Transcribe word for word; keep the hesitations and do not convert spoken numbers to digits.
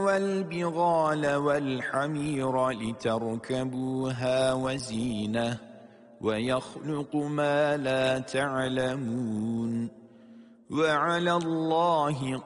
والبغال والحمير لتركبوها وزينة ويخلق ما لا تعلمون وعلى الله